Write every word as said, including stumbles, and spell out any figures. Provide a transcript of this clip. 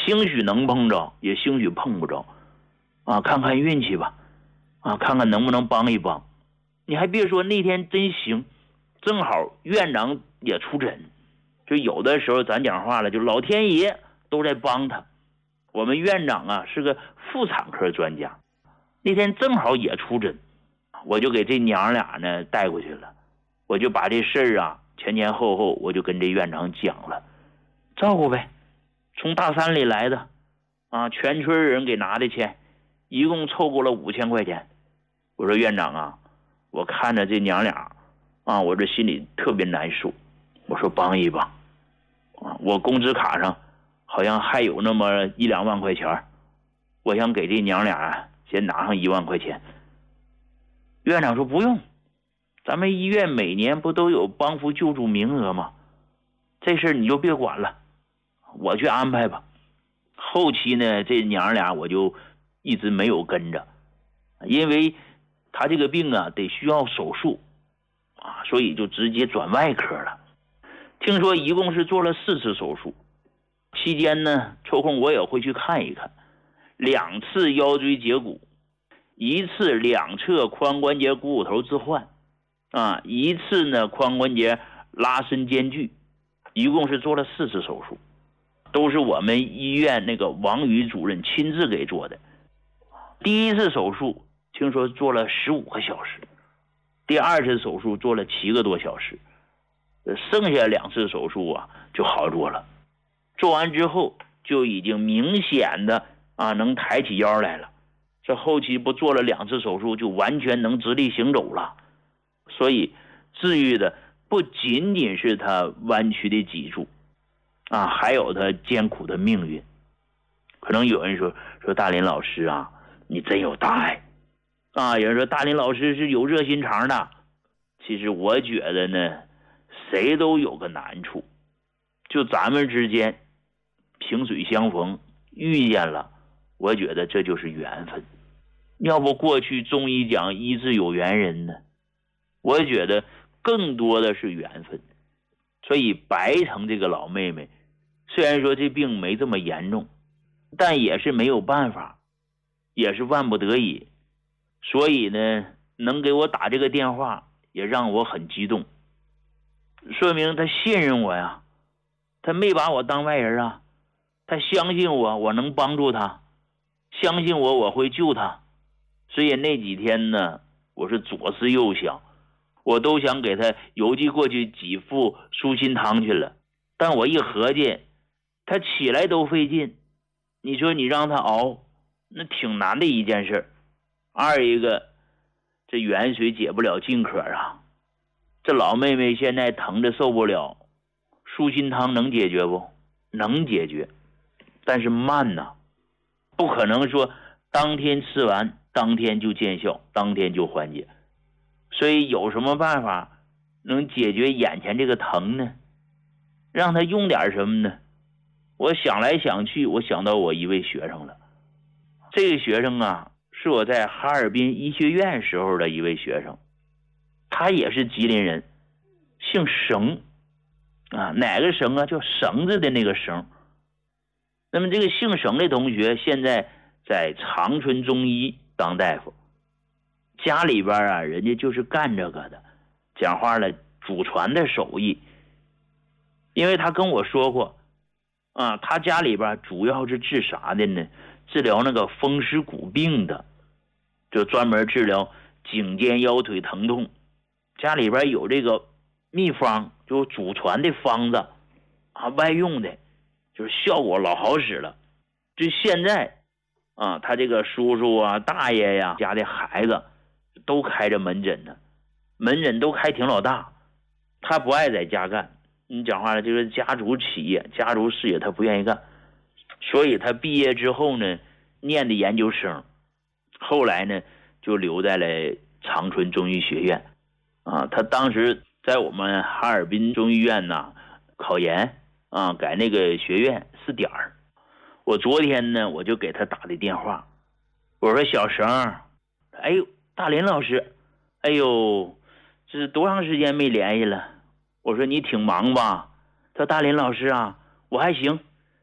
兴许能碰着，也兴许碰不着，啊，看看运气吧，啊，看看能不能帮一帮。你还别说，那天真行，正好院长也出诊。就有的时候咱讲话了，就老天爷都在帮他。我们院长啊是个妇产科专家，那天正好也出诊，我就给这娘俩呢带过去了。我就把这事儿啊前前后后我就跟这院长讲了，照顾呗，从大山里来的啊，全村人给拿的钱，一共凑够了五千块钱。我说院长啊，我看着这娘俩啊，我这心里特别难受。我说帮一帮啊，我工资卡上好像还有那么一两万块钱，我想给这娘俩先拿上一万块钱。院长说不用，咱们医院每年不都有帮扶救助名额吗？这事儿你就别管了，我去安排吧。后期呢，这娘俩我就一直没有跟着，因为他这个病啊得需要手术啊，所以就直接转外科了。听说一共是做了四次手术，期间呢抽空我也会去看一看。两次腰椎截骨，一次两侧髋关节股骨头置换啊，一次呢髋关节拉伸间距，一共是做了四次手术，都是我们医院那个王宇主任亲自给做的。第一次手术听说做了十五个小时，第二次手术做了七个多小时，剩下两次手术啊就好多了。做完之后就已经明显的啊能抬起腰来了，这后期不做了两次手术就完全能直立行走了。所以治愈的不仅仅是他弯曲的脊柱啊，还有他艰苦的命运。可能有人说说大林老师啊，你真有大爱啊！有人说大林老师是有热心肠的。其实我觉得呢，谁都有个难处，就咱们之间萍水相逢，遇见了，我觉得这就是缘分。要不过去中医讲医治有缘人呢，我觉得更多的是缘分。所以白城这个老妹妹虽然说这病没这么严重，但也是没有办法，也是万不得已。所以呢能给我打这个电话也让我很激动，说明他信任我呀，他没把我当外人啊，他相信我我能帮助他，相信我我会救他。所以那几天呢我是左思右想，我都想给他邮寄过去几副舒心汤去了，但我一合计他起来都费劲，你说你让他熬那挺难的一件事。二一个这远水解不了近渴啊，这老妹妹现在疼着受不了，舒心汤能解决不？能解决，但是慢呐，不可能说当天吃完当天就见效，当天就缓解。所以有什么办法能解决眼前这个疼呢？让他用点什么呢？我想来想去，我想到我一位学生了。这个学生啊是我在哈尔滨医学院时候的一位学生，他也是吉林人，姓绳啊，哪个绳啊？叫绳子的那个绳。那么这个姓绳的同学现在在长春中医当大夫，家里边啊人家就是干这个的，讲话了祖传的手艺。因为他跟我说过啊，他家里边主要是治啥的呢？治疗那个风湿骨病的，就专门治疗颈肩腰腿疼痛。家里边有这个秘方，就祖传的方子啊，外用的，就是效果老好使了。就现在啊，他这个叔叔啊大爷呀家的孩子都开着门诊呢，门诊都开挺老大。他不爱在家干，你讲话了就是家族企业家族事业他不愿意干，所以他毕业之后呢念的研究生，后来呢就留在了长春中医学院啊。他当时在我们哈尔滨中医院呢考研啊，改那个学院试点儿。我昨天呢我就给他打的电话，我说小绳，哎呦大林老师，哎呦这是多长时间没联系了？我说你挺忙吧？他大林老师啊，我还行，